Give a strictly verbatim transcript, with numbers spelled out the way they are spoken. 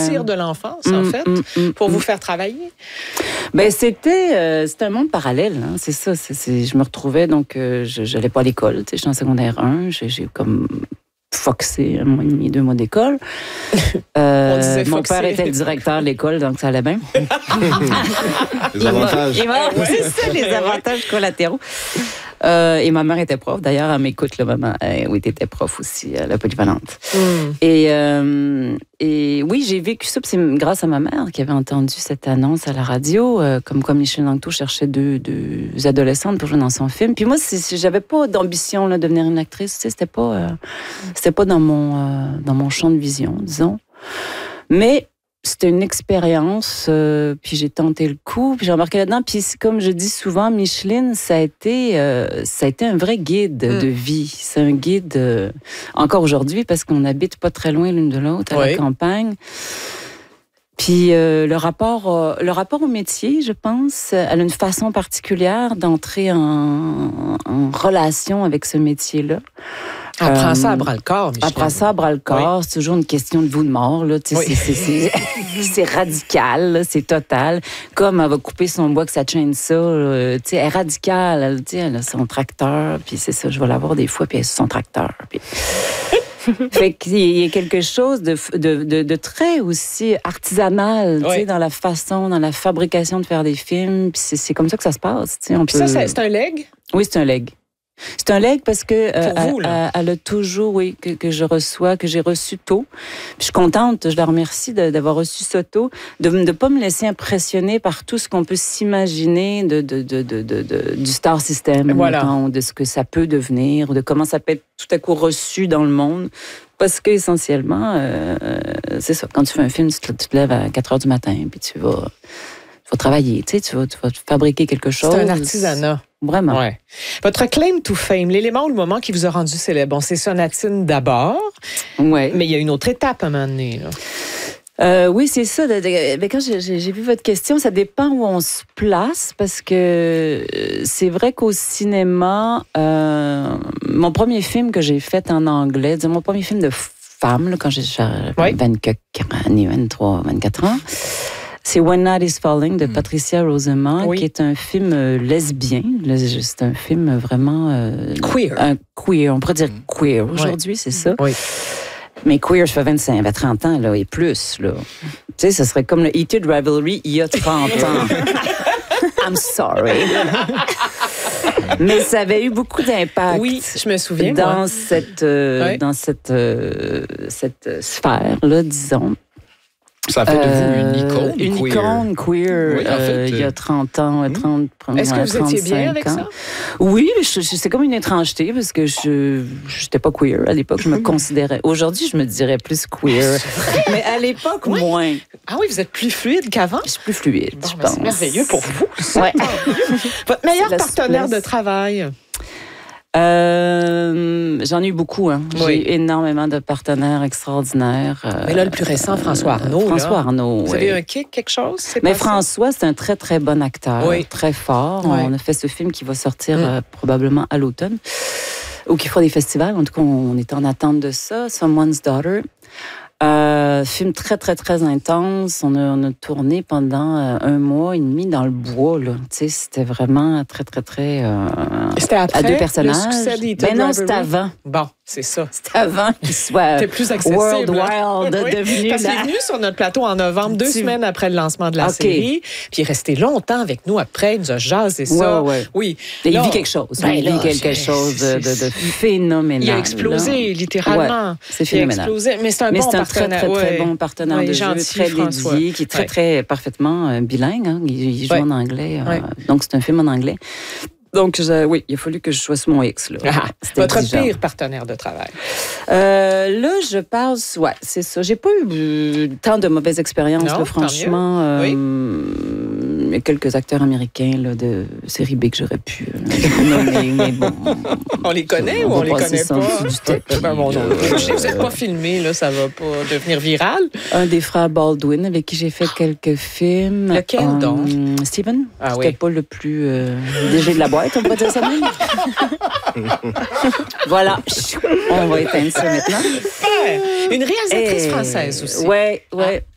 sortir de l'enfance, en mm, fait, mm, mm, pour mm. vous faire travailler? Ben, c'était, euh, c'était un monde parallèle, hein, c'est ça. C'est, c'est, je me retrouvais, donc, euh, je n'allais pas à l'école. Tu sais, j'étais en secondaire un, j'ai, j'ai comme foxé un mois et demi, deux mois d'école. Euh, On disait mon foxé. père était le directeur de l'école, donc ça allait bien. Les avantages. Il m'a- c'est ça, les avantages collatéraux. Euh, et ma mère était prof. D'ailleurs, elle m'écoute, là, maman. Euh, oui, t'étais prof aussi, à la polyvalente. Mm. Et, euh, et oui, j'ai vécu ça. Puis c'est grâce à ma mère qui avait entendu cette annonce à la radio, euh, comme quoi Michel Anctot cherchait deux, deux adolescentes pour jouer dans son film. Puis moi, c'est, c'est, j'avais pas d'ambition là, de devenir une actrice. Tu sais, c'était pas, euh, c'était pas dans mon, euh, dans mon champ de vision, disons. Mais c'était une expérience, euh, puis j'ai tenté le coup, puis j'ai embarqué là-dedans. Puis comme je dis souvent, Micheline, ça a été, euh, ça a été un vrai guide Mm. de vie. C'est un guide, euh, encore aujourd'hui, parce qu'on n'habite pas très loin l'une de l'autre, à Oui. la campagne. Puis euh, le, rapport, euh, le rapport au métier, je pense, elle a une façon particulière d'entrer en, en relation avec ce métier-là. Elle prend Euh, ça à bras-le-corps, Michel. Après ça, à bras-le-corps, c'est toujours une question de vie ou de mort. Là, tu sais, Oui. c'est, c'est, c'est, c'est radical, là, c'est total. Comme elle va couper son bois que ça chaîne ça. là, tu sais, elle est radicale. Elle, tu sais, elle a son tracteur, puis c'est ça, je vais la voir des fois, puis elle a son tracteur. Puis... fait qu'il y a quelque chose de, de, de, de très aussi artisanal, tu Oui. sais, dans la façon, dans la fabrication de faire des films. Puis c'est, c'est comme ça que ça se passe. Tu sais, on Puis ça, peut- c'est, c'est un leg? Oui, c'est un leg. C'est un leg parce que euh, Pour vous, elle, là. elle- elle a toujours, oui, que, que je reçois, que j'ai reçu tôt. Puis je suis contente, je la remercie de- d'avoir reçu ça tôt, de ne pas me laisser impressionner par tout ce qu'on peut s'imaginer de, de, de, de, de- de- du star system, Voilà. mettons, de ce que ça peut devenir, ou de comment ça peut être tout à coup reçu dans le monde. Parce qu'essentiellement, euh, c'est ça, quand tu fais un film, tu te, tu te lèves à quatre heures du matin, puis tu vas, tu vas travailler, tu sais, tu vas, tu vas fabriquer quelque chose. C'est un artisanat. Vraiment. Ouais. Votre claim to fame, l'élément ou le moment qui vous a rendu célèbre, bon, c'est Sonatine d'abord, Ouais. mais il y a une autre étape à un moment donné. Là. Euh, oui, c'est ça. De- de- ben, quand j'ai, j'ai j'ai vu votre question, ça dépend où on se place parce que euh, c'est vrai qu'au cinéma, euh, mon premier film que j'ai fait en anglais, disons, mon premier film de femme, là, quand j'ai j'avais Oui. vingt-quatre années, vingt-trois, vingt-quatre ans, c'est When Night is Falling de Patricia Roseman, Oui. qui est un film euh, lesbien. Le- C'est un film vraiment... euh, Queer. Un queer, on pourrait dire queer aujourd'hui, c'est ça. Oui. Mais queer, ça fait vingt-cinq, vingt, trente ans, là, et plus, là. Tu sais, ce serait comme le Heated Rivalry il y a trente ans. I'm sorry. Mais ça avait eu beaucoup d'impact. Oui, je me souviens, Dans moi. cette, euh, Ouais. dans cette, euh, cette sphère-là, disons. Ça a fait de vous une Euh, icône Une queer. icône queer, Oui, en fait, euh, il y a euh, trente ans, hmm. trente, Est-ce que ouais, vous étiez bien trente-cinq avec ans. ça? Oui, je, je- c'est comme une étrangeté parce que je n'étais pas queer à l'époque. Je me considérais. Aujourd'hui, je me dirais plus queer. Mais à l'époque, Oui. moins. Ah oui, vous êtes plus fluide qu'avant? Je suis plus fluide, Bon, je ben, pense. c'est merveilleux pour vous. Ouais. Votre meilleur C'est la partenaire souplesse. de travail? Euh, j'en ai eu beaucoup. Hein. J'ai Oui. eu énormément de partenaires extraordinaires. euh, Mais là, le plus récent, François Arnaud. François là. Arnaud, Vous oui. avez un kick, quelque chose? C'est Mais pas ça? François, c'est un très, très bon acteur, Oui. très fort. Oui. On a fait ce film qui va sortir Mm. euh, probablement à l'automne, ou qui fera des festivals. En tout cas, on est en attente de ça. Someone's Daughter. Euh, film très, très, très intense. On a, on a tourné pendant euh, un mois et demi dans le bois. Là. Tu sais, c'était vraiment très, très, très... euh, C'était après à deux le personnages. succès des Ben non, c'était Rivalry? avant. Bon, c'est ça. C'était avant qu'il soit C'était plus accessible. World là. Wild Oui, devenu parce qu'il la... est venu sur notre plateau en novembre, deux Tu- semaines après le lancement de la OK. série. Puis il est resté longtemps avec nous après. Il nous a jasé ça. Ouais, ouais. Oui. Il Là, vit quelque chose. ben il là, vit quelque c'est- chose de, de, de c'est- phénoménal. Il a explosé, là. littéralement. Ouais, c'est Il a phénoménal. explosé. Mais c'est un Mais bon c'est un très, partenaire. très, très ouais. bon partenaire Ouais, de jeu, gentil, très François. dédié, qui est très, Ouais. très parfaitement euh, bilingue. Hein. Il, il joue Ouais. en anglais. euh, Ouais. Donc, c'est un film en anglais. Donc, je- oui, il a fallu que je sois sur mon X. Là. Ah, C'était votre exigeant. pire partenaire de travail. Euh, là, je pense, ouais, c'est ça. J'ai pas eu euh, tant de mauvaises expériences, Non, là, tant franchement. mieux. Oui. euh, Il y a quelques acteurs américains là, de série B que j'aurais pu euh, nommer, mais bon. On les connaît on ou va on les passer connaît ça en pas? dessous du tapis, Ben, bon, non. là. Si vous n'êtes pas filmé, là, ça va pas devenir viral. Un des frères Baldwin avec qui j'ai fait quelques films. Lequel Euh, donc? Steven. Ah C'était oui. pas le plus euh, léger de la boîte, on peut dire ça même. Voilà. On va éteindre ça maintenant. Ouais. Une réalisatrice Et- française aussi. Ouais, ouais.